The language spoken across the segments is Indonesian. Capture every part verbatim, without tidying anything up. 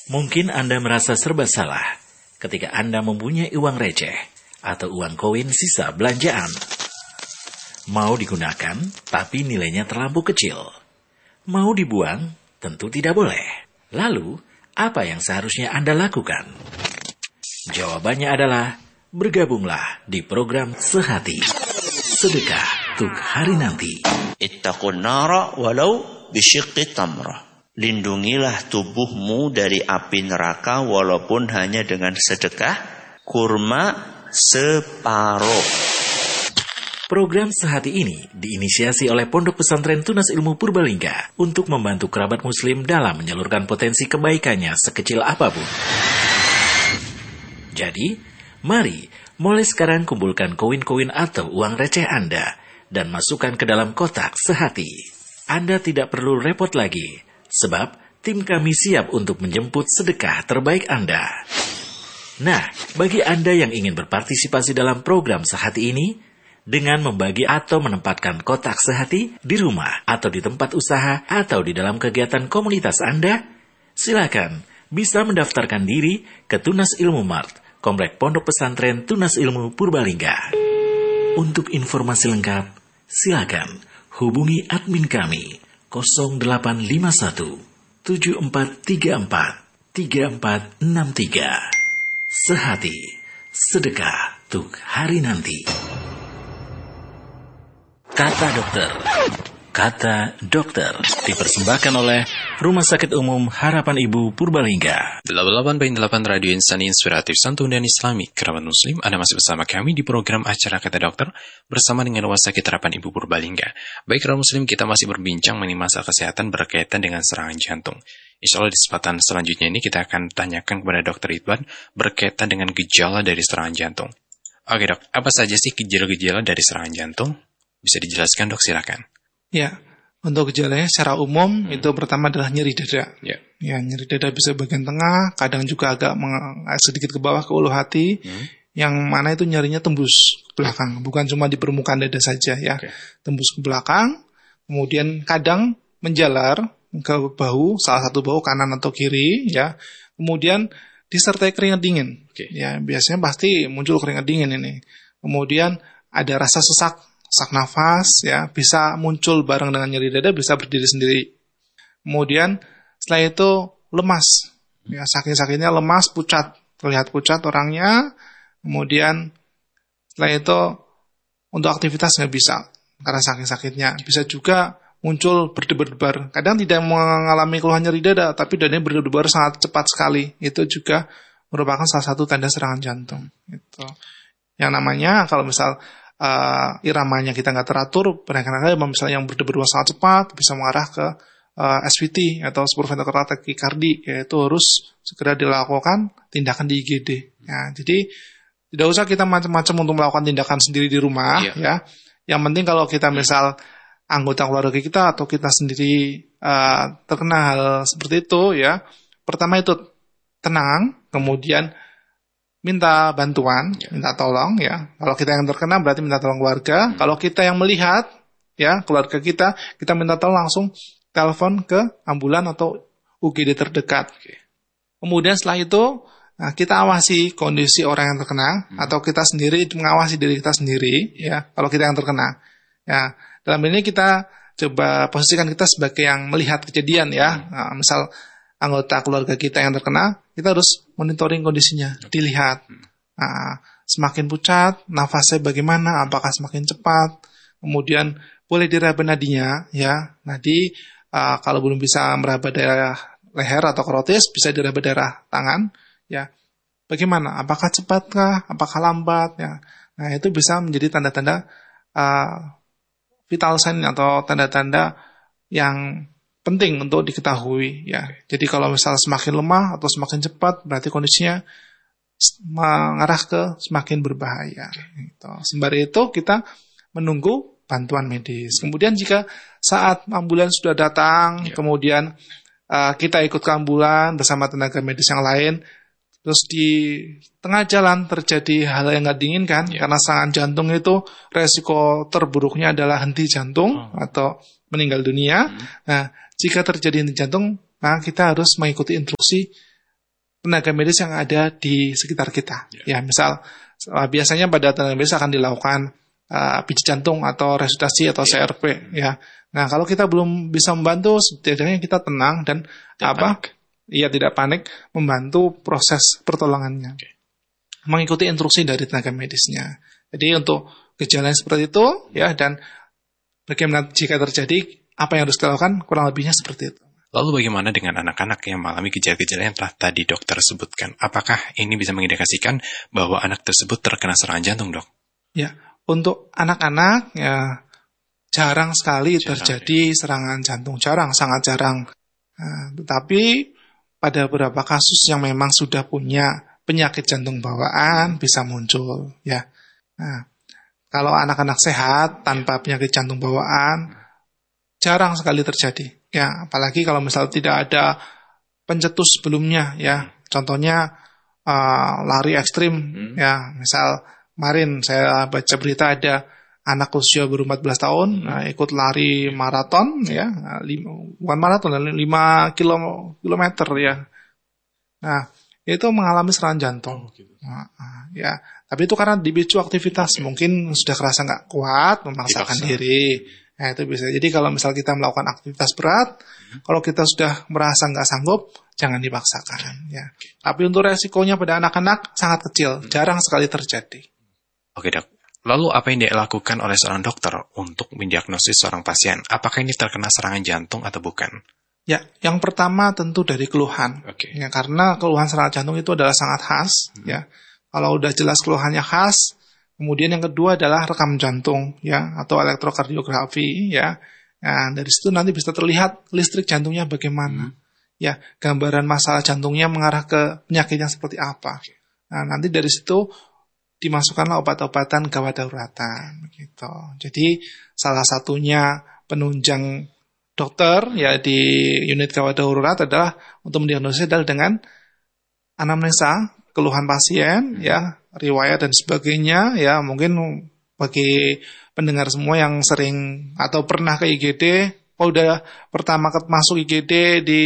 Mungkin Anda merasa serba salah ketika Anda mempunyai uang receh atau uang koin sisa belanjaan. Mau digunakan, tapi nilainya terlampau kecil. Mau dibuang, tentu tidak boleh. Lalu, apa yang seharusnya Anda lakukan? Jawabannya adalah, bergabunglah di program Sehati, Sedekah untuk Hari Nanti. Ittaqun nara walau bisyiqqi tamrah. Lindungilah tubuhmu dari api neraka walaupun hanya dengan sedekah kurma separuh. Program Sehati ini diinisiasi oleh Pondok Pesantren Tunas Ilmu Purbalingga untuk membantu kerabat muslim dalam menyalurkan potensi kebaikannya sekecil apapun. Jadi, mari mulai sekarang kumpulkan koin-koin atau uang receh Anda dan masukkan ke dalam kotak Sehati. Anda tidak perlu repot lagi, sebab tim kami siap untuk menjemput sedekah terbaik Anda. Nah, bagi Anda yang ingin berpartisipasi dalam program Sehati ini, dengan membagi atau menempatkan kotak Sehati di rumah atau di tempat usaha atau di dalam kegiatan komunitas Anda, silakan bisa mendaftarkan diri ke Tunas Ilmu Mart, Komplek Pondok Pesantren Tunas Ilmu Purbalingga. Untuk informasi lengkap, silakan hubungi admin kami nol delapan lima satu tujuh empat tiga empat tiga empat enam tiga. Sehati, sedekah untuk hari nanti. Kata Dokter. Kata Dokter dipersembahkan oleh Rumah Sakit Umum Harapan Ibu Purbalingga. delapan puluh delapan koma delapan Radio Insani Inspiratif Santun dan Islami. Kerabat Muslim, Anda masih bersama kami di program acara Kata Dokter bersama dengan Rumah Sakit Harapan Ibu Purbalingga. Baik, kerabat Muslim, kita masih berbincang mengenai masalah kesehatan berkaitan dengan serangan jantung. Insya Allah di kesempatan selanjutnya ini kita akan tanyakan kepada Dokter Ridwan berkaitan dengan gejala dari serangan jantung. Oke dok, apa saja sih gejala-gejala dari serangan jantung? Bisa dijelaskan dok, silakan. Ya, untuk gejalanya secara umum hmm. itu pertama adalah nyeri dada. Ya. Ya, nyeri dada bisa bagian tengah, kadang juga agak meng- sedikit ke bawah ke ulu hati, hmm. yang mana itu nyerinya tembus ke belakang, bukan cuma di permukaan dada saja ya, okay. Tembus ke belakang, kemudian kadang menjalar ke bahu, salah satu bahu kanan atau kiri, ya, kemudian disertai keringat dingin, okay. Ya, biasanya pasti muncul keringat dingin ini, kemudian ada rasa sesak. Sesak nafas, ya, bisa muncul bareng dengan nyeri dada, bisa berdiri sendiri. Kemudian setelah itu lemas, ya, saking-sakitnya lemas, pucat, terlihat pucat orangnya. Kemudian setelah itu untuk aktivitas nggak bisa karena saking-sakitnya. Bisa juga muncul berdebar-debar. Kadang tidak mengalami keluhan nyeri dada, tapi dadanya berdebar sangat cepat sekali. Itu juga merupakan salah satu tanda serangan jantung. Itu yang namanya kalau misal Uh, iramanya kita nggak teratur, kadang-kadang misalnya yang berdebar sangat cepat bisa mengarah ke uh, S V T atau supraventricular tachycardia, yaitu harus segera dilakukan tindakan di I G D. Ya, jadi tidak usah kita macam-macam untuk melakukan tindakan sendiri di rumah, iya. Ya. Yang penting kalau kita misal anggota keluarga kita atau kita sendiri uh, terkena hal seperti itu, ya, pertama itu tenang, kemudian minta bantuan, minta tolong, ya. Kalau kita yang terkena berarti minta tolong keluarga. Hmm. Kalau kita yang melihat, ya, keluarga kita, kita minta tolong langsung telepon ke ambulan atau U G D terdekat. Okay. Kemudian setelah itu, nah, kita awasi kondisi orang yang terkena, hmm. atau kita sendiri mengawasi diri kita sendiri, ya. Kalau kita yang terkena, ya. Dalam ini kita coba posisikan kita sebagai yang melihat kejadian, ya. Hmm. Nah, misal anggota keluarga kita yang terkena, kita harus monitoring kondisinya, dilihat. Nah, semakin pucat, nafasnya bagaimana, apakah semakin cepat, kemudian boleh diraba nadinya, ya. Nadi, uh, kalau belum bisa meraba daerah leher atau karotis, bisa diraba daerah tangan, ya. Bagaimana, apakah cepatkah, apakah lambat, ya. Nah, itu bisa menjadi tanda-tanda uh, vital sign atau tanda-tanda yang penting untuk diketahui, ya. Jadi kalau misal semakin lemah atau semakin cepat, berarti kondisinya mengarah ke semakin berbahaya. Gitu. Sembari itu kita menunggu bantuan medis. Kemudian jika saat ambulans sudah datang, ya. Kemudian uh, kita ikut ke ambulan bersama tenaga medis yang lain, terus di tengah jalan terjadi hal yang nggak diinginkan, ya. Karena serangan jantung itu resiko terburuknya adalah henti jantung oh. atau meninggal dunia. Hmm. Nah, jika terjadi henti jantung, nah kita harus mengikuti instruksi tenaga medis yang ada di sekitar kita. Ya, misal biasanya pada tenaga medis akan dilakukan uh, pijat jantung atau resusitasi atau C R P. Ya, nah kalau kita belum bisa membantu, setidaknya kita tenang dan tidak apa? Panik. Iya, tidak panik, membantu proses pertolongannya, okay. Mengikuti instruksi dari tenaga medisnya. Jadi untuk gejala seperti itu, ya, dan bagaimana jika terjadi, apa yang harus dilakukan, kurang lebihnya seperti itu. Lalu bagaimana dengan anak-anak yang mengalami gejala-gejala yang telah tadi dokter sebutkan? Apakah ini bisa mengindikasikan bahwa anak tersebut terkena serangan jantung, dok? Ya, untuk anak-anak, ya, jarang sekali jarang, terjadi ya. serangan jantung. Jarang, sangat jarang. Nah, tetapi pada beberapa kasus yang memang sudah punya penyakit jantung bawaan bisa muncul, ya. Nah, kalau anak-anak sehat tanpa penyakit jantung bawaan jarang sekali terjadi, ya. Apalagi kalau misal tidak ada pencetus sebelumnya, ya. Contohnya uh, lari ekstrim, hmm. ya. Misal kemarin saya baca berita ada anak usia baru empat belas tahun, hmm. nah, ikut lari maraton, ya, lima, bukan maraton, lima kilometer, ya. Nah, itu mengalami serangan jantung. Oh, gitu. Nah, ya, tapi itu karena dipicu aktivitas, okay. Mungkin sudah kerasa nggak kuat, memaksakan Dipaksa. diri. Nah, itu bisa. Jadi kalau misal kita melakukan aktivitas berat, hmm. kalau kita sudah merasa nggak sanggup, jangan dipaksakan. Ya. Okay. Tapi untuk resikonya pada anak-anak sangat kecil, hmm. jarang sekali terjadi. Oke, dok. Lalu apa yang dilakukan oleh seorang dokter untuk mendiagnosis seorang pasien? Apakah ini terkena serangan jantung atau bukan? Ya, yang pertama tentu dari keluhan. Okay. Ya, karena keluhan serangan jantung itu adalah sangat khas. Hmm. Ya, kalau udah jelas keluhannya khas, kemudian yang kedua adalah rekam jantung, ya, atau elektrokardiografi, ya. Nah, dari situ nanti bisa terlihat listrik jantungnya bagaimana. Hmm. Ya, gambaran masalah jantungnya mengarah ke penyakitnya seperti apa. Nah, nanti dari situ dimasukkanlah obat-obatan gawat daruratan, begitu. Jadi salah satunya penunjang dokter ya di unit gawat darurat adalah untuk mendiagnosis adalah dengan anamnesa, keluhan pasien, ya, riwayat dan sebagainya, ya. Mungkin bagi pendengar semua yang sering atau pernah ke I G D, kalau udah pertama masuk I G D di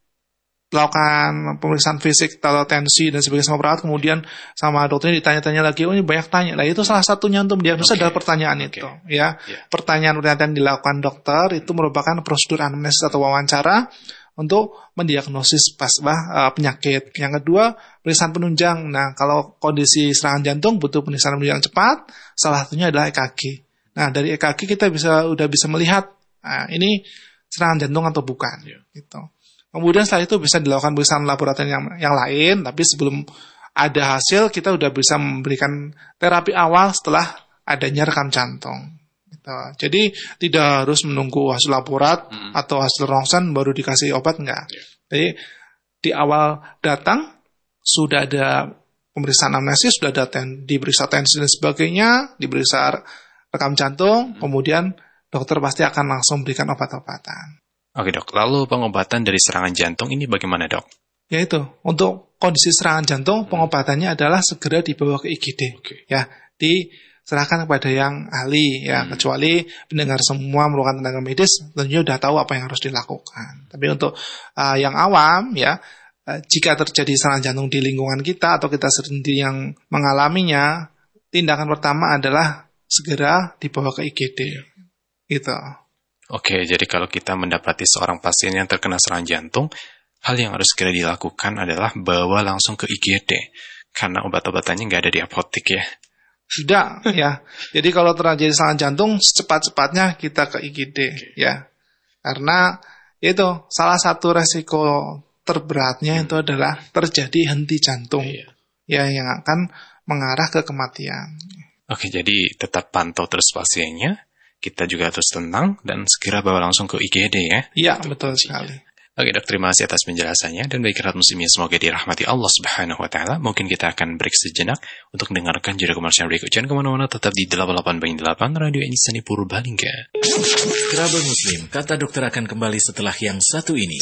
lakukan pemeriksaan fisik atau tensi dan sebagainya sama perawat, kemudian sama dokternya ditanya-tanya lagi, oh ini banyak tanya. Nah, itu salah satunya untuk mendiagnosis okay. adalah pertanyaan okay. itu, ya. Yeah. Pertanyaan-pertanyaan yang dilakukan dokter itu merupakan prosedur anamnesis atau wawancara untuk mendiagnosis pas uh, penyakit. Yang kedua, pemeriksaan penunjang. Nah, kalau kondisi serangan jantung butuh pemeriksaan penunjang cepat, salah satunya adalah E K G. Nah, dari E K G kita bisa udah bisa melihat nah, ini serangan jantung atau bukan, yeah. gitu. Kemudian setelah itu bisa dilakukan pemeriksaan laboratorium yang, yang lain, tapi sebelum ada hasil, kita udah bisa memberikan terapi awal setelah adanya rekam jantung. Gitu. Jadi tidak harus menunggu hasil laborat hmm. atau hasil rongsen baru dikasih obat, enggak. Yeah. Jadi di awal datang, sudah ada pemeriksaan anamnesis, sudah ada ten, diperiksa tensi dan sebagainya, diperiksa rekam jantung, hmm. kemudian dokter pasti akan langsung berikan obat-obatan. Oke dok, lalu pengobatan dari serangan jantung ini bagaimana dok? Yaitu, untuk kondisi serangan jantung, pengobatannya adalah segera dibawa ke I G D. Okay. Ya, diserahkan kepada yang ahli, ya, hmm. kecuali pendengar semua merupakan tenaga medis, tentunya sudah tahu apa yang harus dilakukan. Tapi untuk uh, yang awam, ya, uh, jika terjadi serangan jantung di lingkungan kita, atau kita sendiri yang mengalaminya, tindakan pertama adalah segera dibawa ke I G D. Gitu. Oke, jadi kalau kita mendapati seorang pasien yang terkena serangan jantung, hal yang harus segera dilakukan adalah bawa langsung ke I G D, karena obat-obatannya nggak ada di apotek ya. Tidak, ya. Jadi kalau terjadi serangan jantung, secepat-cepatnya kita ke I G D, okay. ya. Karena itu salah satu resiko terberatnya hmm. itu adalah terjadi henti jantung, yeah. ya, yang akan mengarah ke kematian. Oke, jadi tetap pantau terus pasiennya. Kita juga harus tenang dan segera bawa langsung ke I G D ya. Iya, betul sekali. Oke dok, terima kasih atas penjelasannya. Dan baik rakyat muslimin semoga dirahmati Allah Subhanahu Wa Taala. Mungkin kita akan break sejenak untuk mendengarkan jeda komersial berikut. Jangan kemana-mana, tetap di delapan puluh delapan koma delapan Radio Insani Purbalingga. Kerabat Muslim, kata dokter akan kembali setelah yang satu ini.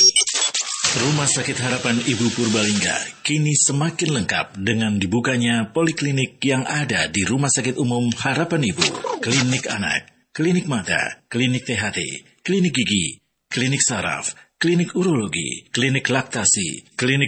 Rumah Sakit Harapan Ibu Purbalingga kini semakin lengkap dengan dibukanya poliklinik yang ada di Rumah Sakit Umum Harapan Ibu, klinik anak, klinik mata, klinik T H T, klinik gigi, klinik saraf, klinik urologi, klinik laktasi, klinik